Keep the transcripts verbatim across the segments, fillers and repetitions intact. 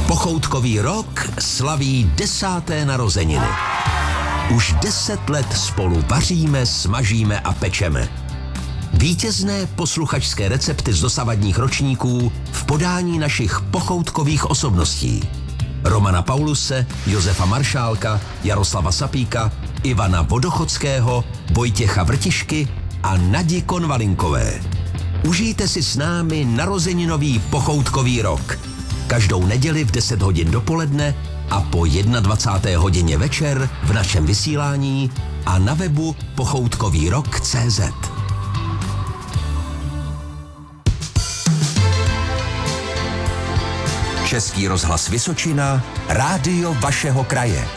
Pochoutkový rok slaví desáté narozeniny. Už deset let spolu vaříme, smažíme a pečeme. Vítězné posluchačské recepty z dosavadních ročníků v podání našich pochoutkových osobností. Romana Pauluse, Josefa Maršálka, Jaroslava Sapíka, Ivana Vodochodského, Vojtěcha Vrtišky a Nadi Konvalinkové. Užijte si s námi narozeninový pochoutkový rok. Každou neděli v deset hodin dopoledne a po dvacáté jedné hodině večer v našem vysílání a na webu pochoutkový rok tečka cé zet. Český rozhlas Vysočina, rádio vašeho kraje.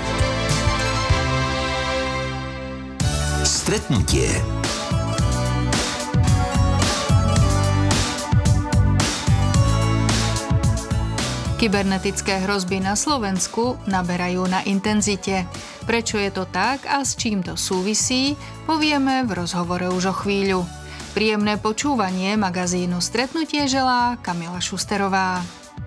Stretnutie. Kybernetické hrozby na Slovensku naberajú na intenzite. Prečo je to tak a s čím to súvisí, povieme v rozhovore už o chvíľu. Príjemné počúvanie magazínu Stretnutie želá Kamila Šusterová.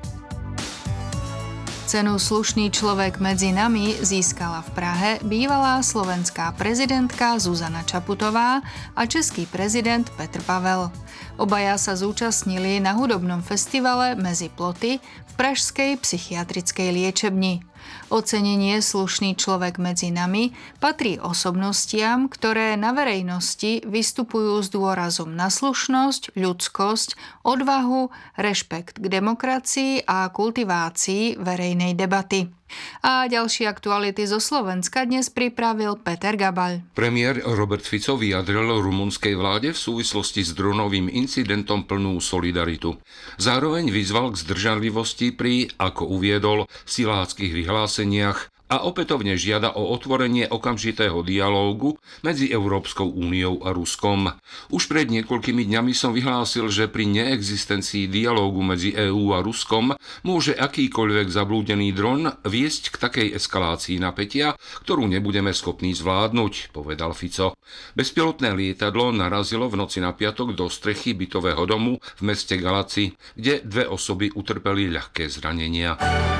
Cenu Slušný človek medzi nami získala v Prahe bývalá slovenská prezidentka Zuzana Čaputová a český prezident Petr Pavel. Obaja sa zúčastnili na hudobnom festivale Mezi ploty v pražskej psychiatrickej liečebni. Ocenenie Slušný človek medzi nami patrí osobnostiam, ktoré na verejnosti vystupujú s dôrazom na slušnosť, ľudskosť, odvahu, rešpekt k demokracii a kultivácii verejnej debaty. A ďalšie aktuality zo Slovenska dnes pripravil Peter Gabaľ. Premiér Robert Fico vyjadril rumunskej vláde v súvislosti s dronovým incidentom plnú solidaritu. Zároveň vyzval k zdržanlivosti pri, ako uviedol, siláckych vyhláseniach a opätovne žiada o otvorenie okamžitého dialógu medzi Európskou úniou a Ruskom. Už pred niekoľkými dňami som vyhlásil, že pri neexistencii dialógu medzi EÚ a Ruskom môže akýkoľvek zablúdený dron viesť k takej eskalácii napätia, ktorú nebudeme schopní zvládnuť, povedal Fico. Bezpilotné lietadlo narazilo v noci na piatok do strechy bytového domu v meste Galaci, kde dve osoby utrpeli ľahké zranenia.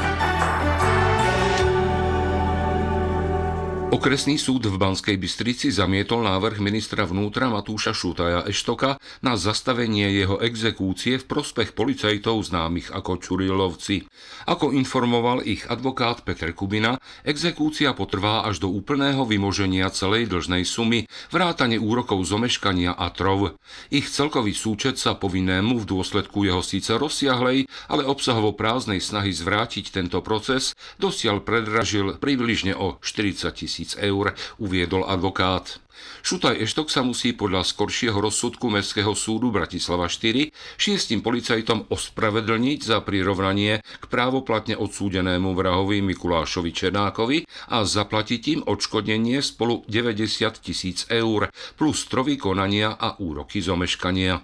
Okresný súd v Banskej Bystrici zamietol návrh ministra vnútra Matúša Šutaja Eštoka na zastavenie jeho exekúcie v prospech policajtov známych ako Čurilovci. Ako informoval ich advokát Peter Kubina, exekúcia potrvá až do úplného vymoženia celej dlžnej sumy, vrátane úrokov z omeškania a trov. Ich celkový súčet sa povinnému v dôsledku jeho síce rozsiahlej, ale obsahovo prázdnej snahy zvrátiť tento proces dosiaľ predražil približne o štyridsať tisíc eur, uviedol advokát. Šutaj Eštok sa musí podľa skoršieho rozsudku Mestského súdu Bratislava štyri šiestim policajtom ospravedlniť za prirovnanie k právoplatne odsúdenému vrahovi Mikulášovi Černákovi a zaplatiť im odškodnenie spolu deväťdesiat tisíc eur plus trovy konania a úroky z omeškania.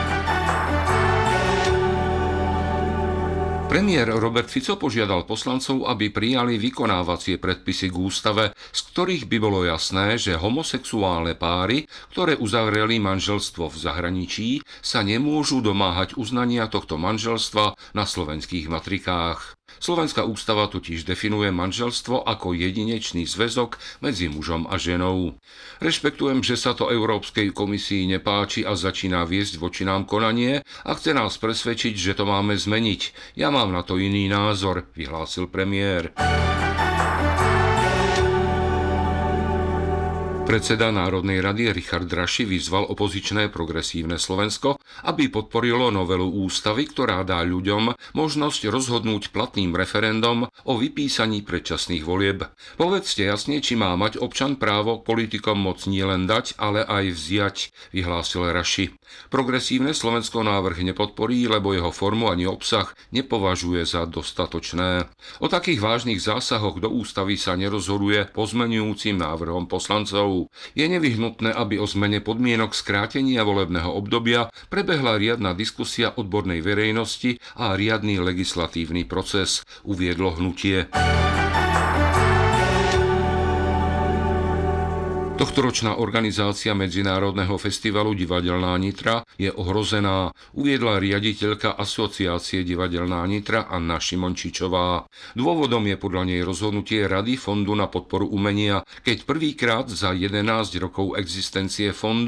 Premiér Robert Fico požiadal poslancov, aby prijali vykonávacie predpisy k ústave, z ktorých by bolo jasné, že homosexuálne páry, ktoré uzavreli manželstvo v zahraničí, sa nemôžu domáhať uznania tohto manželstva na slovenských matrikách. Slovenská ústava totiž definuje manželstvo ako jedinečný zväzok medzi mužom a ženou. Rešpektujem, že sa to Európskej komisii nepáči a začína viesť voči nám konanie a chce nás presvedčiť, že to máme zmeniť. Ja mám na to iný názor, vyhlásil premiér. Predseda Národnej rady Richard Raši vyzval opozičné Progresívne Slovensko, aby podporilo novelu ústavy, ktorá dá ľuďom možnosť rozhodnúť platným referendom o vypísaní predčasných volieb. Povedzte jasne, či má mať občan právo politikom moc nielen dať, ale aj vziať, vyhlásil Raši. Progresívne Slovensko návrh nepodporí, lebo jeho formu ani obsah nepovažuje za dostatočné. O takých vážnych zásahoch do ústavy sa nerozhoduje pozmeňujúcim návrhom poslancov. Je nevyhnutné, aby o zmene podmienok skrátenia volebného obdobia prebehla riadna diskusia odbornej verejnosti a riadny legislatívny proces, uviedlo hnutie. Tohtoročná organizácia Medzinárodného festivalu Divadelná Nitra je ohrozená, uviedla riaditeľka Asociácie Divadelná Nitra Anna Šimončičová. Dôvodom je podľa nej rozhodnutie Rady Fondu na podporu umenia, keď prvýkrát za jedenásť rokov existencie fondu